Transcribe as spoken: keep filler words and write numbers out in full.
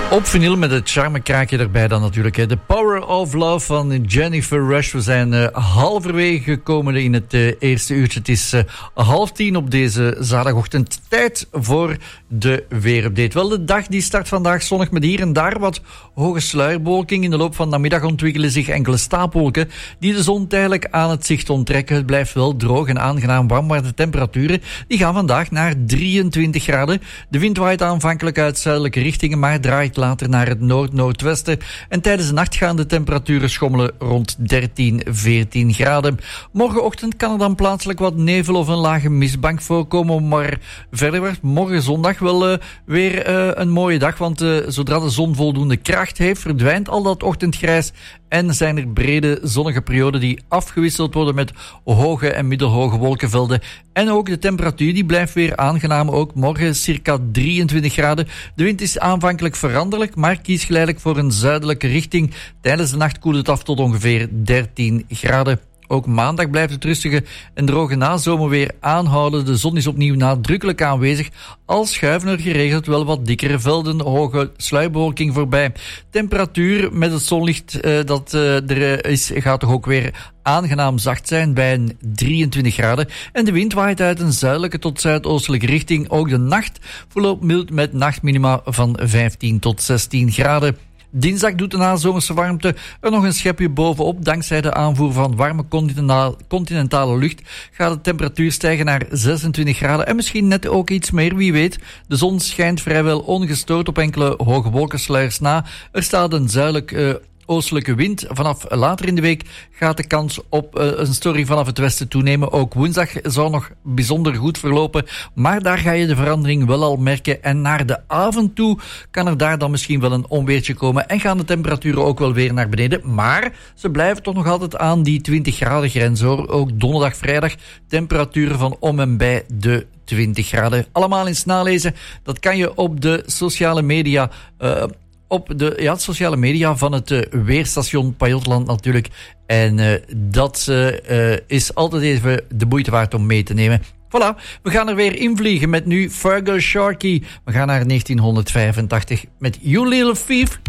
Op vinyl met het charmekraakje erbij dan natuurlijk. Hè. The Power of Love van Jennifer Rush. We zijn uh, halverwege gekomen in het uh, eerste uurtje. Het is uh, half tien op deze zaterdagochtend. Tijd voor de weerupdate. Wel, de dag die start vandaag zonnig met hier en daar wat hoge sluierbewolking. In de loop van de namiddag ontwikkelen zich enkele stapelwolken die de zon tijdelijk aan het zicht onttrekken. Het blijft wel droog en aangenaam warm, maar de temperaturen die gaan vandaag naar drieëntwintig graden. De wind waait aanvankelijk uit zuidelijke richtingen, maar draait later naar het noord-noordwesten. En tijdens de nacht gaan de temperaturen schommelen rond dertien, veertien graden. Morgenochtend kan er dan plaatselijk wat nevel of een lage mistbank voorkomen, maar verder wordt morgen zondag wel uh, weer uh, een mooie dag, want uh, zodra de zon voldoende kracht heeft, verdwijnt al dat ochtendgrijs en zijn er brede zonnige perioden die afgewisseld worden met hoge en middelhoge wolkenvelden. En ook de temperatuur die blijft weer aangenaam, ook morgen circa drieëntwintig graden. De wind is aanvankelijk veranderlijk, maar kiest geleidelijk voor een zuidelijke richting. Tijdens de nacht koelt het af tot ongeveer dertien graden. Ook maandag blijft het rustige en droge nazomerweer aanhouden. De zon is opnieuw nadrukkelijk aanwezig, al schuiven er geregeld wel wat dikkere velden, hoge sluierbewolking voorbij. Temperatuur met het zonlicht uh, dat uh, er is, gaat toch ook weer aangenaam zacht zijn bij een drieëntwintig graden. En de wind waait uit een zuidelijke tot zuidoostelijke richting. Ook de nacht verloopt mild met nachtminima van vijftien tot zestien graden. Dinsdag doet de nazomerse warmte er nog een schepje bovenop. Dankzij de aanvoer van warme continentale lucht gaat de temperatuur stijgen naar zesentwintig graden en misschien net ook iets meer, wie weet. De zon schijnt vrijwel ongestoord op enkele hoge wolkensluiers na. Er staat een zuidelijk uh, oostelijke wind. Vanaf later in de week gaat de kans op uh, een storing vanaf het westen toenemen. Ook woensdag zou nog bijzonder goed verlopen, maar daar ga je de verandering wel al merken. En naar de avond toe kan er daar dan misschien wel een onweertje komen en gaan de temperaturen ook wel weer naar beneden. Maar ze blijven toch nog altijd aan die twintig graden grens hoor. Ook donderdag, vrijdag temperaturen van om en bij de twintig graden. Allemaal eens nalezen. Dat kan je op de sociale media uh, op de ja, sociale media van het uh, weerstation Pajotland natuurlijk. En uh, dat uh, is altijd even de moeite waard om mee te nemen. Voilà, we gaan er weer invliegen met nu Fergal Sharkey. We gaan naar negentien vijfentachtig met You Little Thief.